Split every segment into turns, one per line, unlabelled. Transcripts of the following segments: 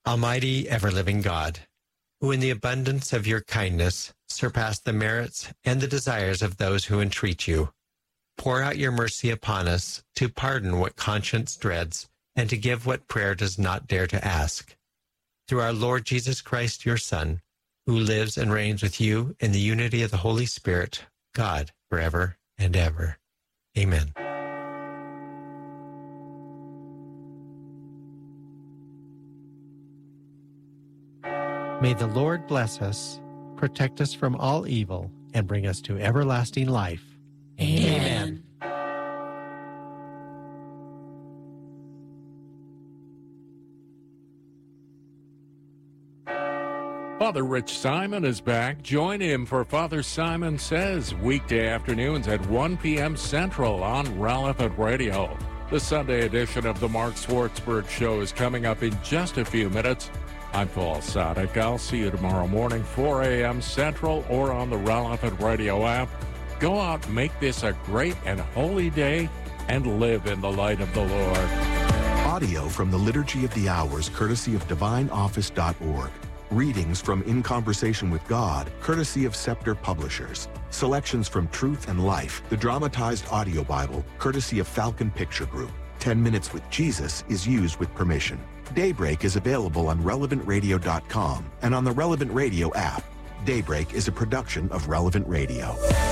Almighty, ever-living God, who in the abundance of your kindness surpass the merits and the desires of those who entreat you, pour out your mercy upon us to pardon what conscience dreads and to give what prayer does not dare to ask. Through our Lord Jesus Christ, your Son, who lives and reigns with you in the unity of the Holy Spirit, God, forever and ever. Amen. May the Lord bless us, protect us from all evil, and bring us to everlasting life. Amen.
Father Rich Simon is back. Join him for Father Simon Says, weekday afternoons at 1 p.m. Central on Relevant Radio. The Sunday edition of the Mark Swartzberg Show is coming up in just a few minutes. I'm Paul Sadek. I'll see you tomorrow morning, 4 a.m. Central, or on the Relevant Radio app. Go out, make this a great and holy day, and live in the light of the Lord.
Audio from the Liturgy of the Hours, courtesy of DivineOffice.org. Readings from In Conversation with God, courtesy of Scepter Publishers. Selections from Truth and Life, the dramatized audio Bible, courtesy of Falcon Picture Group. 10 Minutes with Jesus is used with permission. Daybreak is available on RelevantRadio.com and on the Relevant Radio app. Daybreak is a production of Relevant Radio.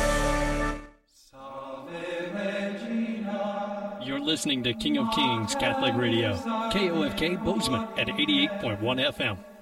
You're listening to King of Kings Catholic Radio, KOFK Bozeman at 88.1 FM.